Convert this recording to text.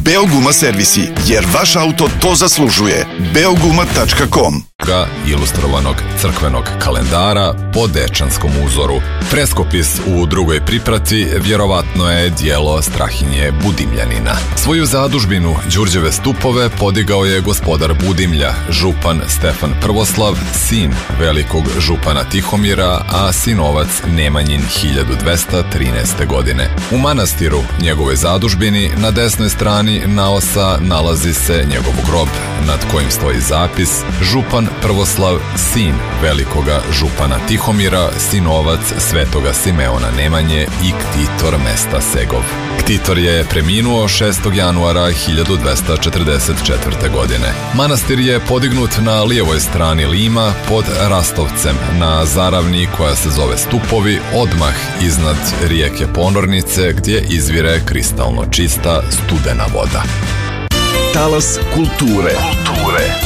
Beoguma servisi, jer vaš auto to zaslužuje. Beoguma.com. Ilustrovanog crkvenog kalendara po dečanskom uzoru. Freskopis u drugoj priprati vjerovatno je dijelo Strahinje Budimljanina. Svoju zadužbinu Đurđeve stupove podigao je gospodar Budimlja, župan Stefan Prvoslav, sin velikog župana Tihomira, a sinovac Nemanjin 1213. godine. U manastiru, njegove zadužbini, na desnoj strani naosa nalazi se njegov grob, nad kojim stoji zapis: župan Prvoslav, sin velikoga župana Tihomira, sinovac svetoga Simeona Nemanje i ktitor mesta Segov. Ktitor je preminuo 6. januara 1244. godine. Manastir je podignut na lijevoj strani Lima pod Rastovcem, na zaravni koja se zove Stupovi, odmah iznad rijeke Ponornice, gdje izvire kristalno čista studena voda. Talas kulture.